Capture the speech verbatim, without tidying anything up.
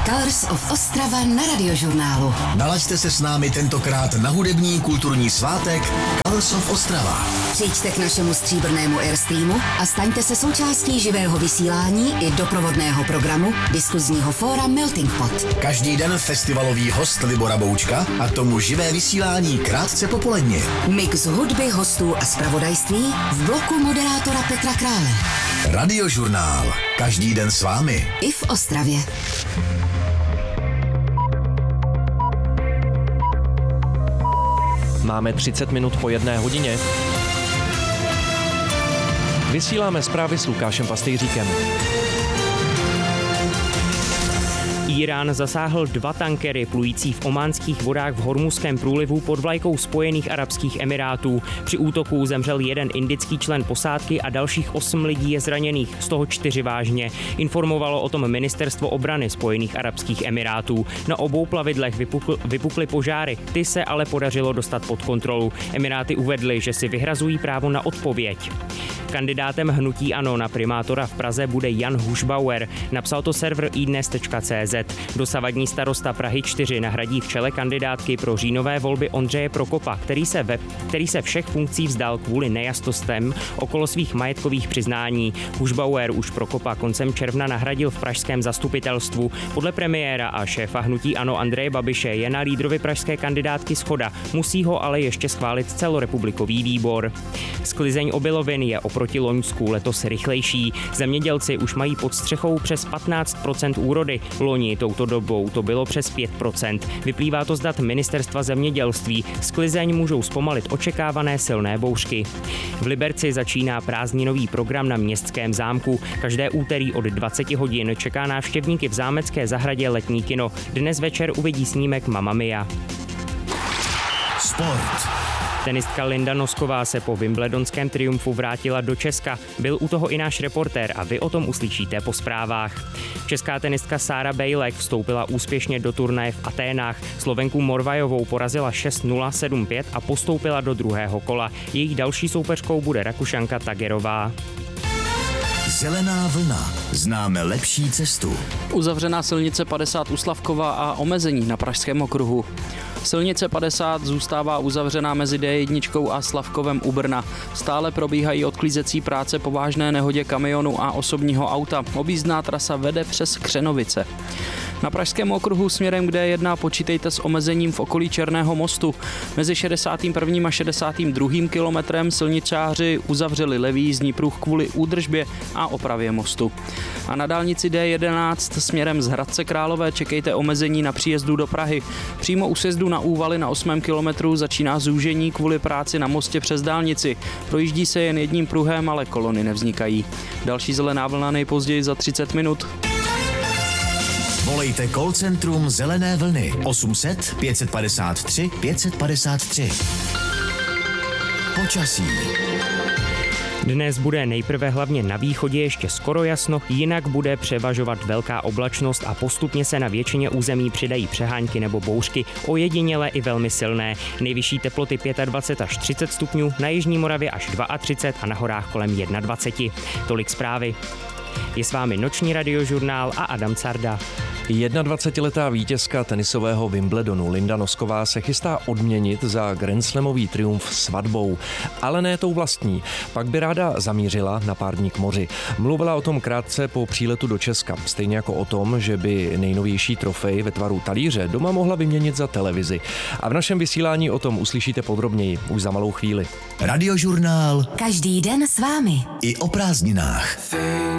Colors of Ostrava na Radiožurnálu. Nalaďte se s námi tentokrát na hudební kulturní svátek Colors of Ostrava. Přijďte k našemu stříbrnému Airstreamu a staňte se součástí živého vysílání i doprovodného programu diskuzního fóra Melting Pot. Každý den festivalový host Libora Boučka a tomu živé vysílání krátce popoledně. Mix hudby, hostů a zpravodajství v bloku moderátora Petra Krále. Radiožurnál. Každý den s vámi. I v Ostravě. Máme třicet minut po jedné hodině. Vysíláme zprávy s Lukášem Pastýříkem. Írán zasáhl dva tankery plující v ománských vodách v Hormuzském průlivu pod vlajkou Spojených arabských emirátů. Při útoku zemřel jeden indický člen posádky a dalších osm lidí je zraněných, z toho čtyři vážně. Informovalo o tom ministerstvo obrany Spojených arabských emirátů. Na obou plavidlech vypukl, vypukly požáry, ty se ale podařilo dostat pod kontrolu. Emiráty uvedly, že si vyhrazují právo na odpověď. Kandidátem hnutí ANO na primátora v Praze bude Jan Hušbauer. Napsal to server i dnes tečka cé zet. Dosavadní starosta Prahy čtyři nahradí v čele kandidátky pro říjnové volby Ondřeje Prokopa, který se, ve, který se všech funkcí vzdal kvůli nejasnostem okolo svých majetkových přiznání. Hušbauer už Prokopa koncem června nahradil v pražském zastupitelstvu. Podle premiéra a šéfa hnutí ANO Andreje Babiše je na lídrovi pražské kandidátky shoda. Musí ho ale ještě schválit celorepublikový výbor. Sklizeň obilovin je oproti loňsku letos rychlejší. Zemědělci už mají pod střechou přes patnáct procent úrody. Loni touto dobou to bylo přes pět procent. Vyplývá to z dat ministerstva zemědělství. Sklizeň můžou zpomalit očekávané silné bouřky. V Liberci začíná prázdninový program na Městském zámku. Každé úterý od dvacet hodin čeká návštěvníky v zámecké zahradě letní kino. Dnes večer uvidí snímek Mamma Mia. Sport. Tenistka Linda Nosková se po wimbledonském triumfu vrátila do Česka. Byl u toho i náš reportér a vy o tom uslyšíte po zprávách. Česká tenistka Sára Bejlek vstoupila úspěšně do turnaje v Aténách. Slovenku Morvajovou porazila šest nula sedm pět a postoupila do druhého kola. Jejich další soupeřkou bude Rakušanka Tagerová. Zelená vlna. Známe lepší cestu. Uzavřená silnice padesát u Slavkova a omezení na Pražském okruhu. Silnice padesát zůstává uzavřená mezi dé jedna a Slavkovem u Brna. Stále probíhají odklízecí práce po vážné nehodě kamionu a osobního auta. Objízdná trasa vede přes Křenovice. Na Pražském okruhu směrem k dé jedna počítejte s omezením v okolí Černého mostu. Mezi šedesátým prvním a šedesátým druhým kilometrem silničáři uzavřeli levý jízdní pruh kvůli údržbě a opravě mostu. A na dálnici dé jedenáct směrem z Hradce Králové čekejte omezení na příjezdu do Prahy. Přímo u sjezdu na Úvaly na osmém kilometru začíná zúžení kvůli práci na mostě přes dálnici. Projíždí se jen jedním pruhem, ale kolony nevznikají. Další zelená vlna nejpozději za třicet minut. Volejte call centrum Zelené vlny osm set pět padesát tři pět padesát tři. Počasí. Dnes bude nejprve hlavně na východě ještě skoro jasno, jinak bude převažovat velká oblačnost a postupně se na většině území přidají přehánky nebo bouřky, ojedinělé i velmi silné. Nejvyšší teploty dvacet pět až třicet stupňů, na jižní Moravě až třicet dva a na horách kolem dvacet jedna. Tolik zprávy. Je s vámi noční radiožurnál a Adam Carda. dvacetiletá vítězka tenisového Wimbledonu Linda Nosková se chystá odměnit za grandslamový triumf svatbou, ale ne tou vlastní. Pak by ráda zamířila na pár dní k moři. Mluvila o tom krátce po příletu do Česka, stejně jako o tom, že by nejnovější trofej ve tvaru talíře doma mohla vyměnit za televizi. A v našem vysílání o tom uslyšíte podrobněji už za malou chvíli. Radiožurnál. Každý den s vámi. I o prázdninách.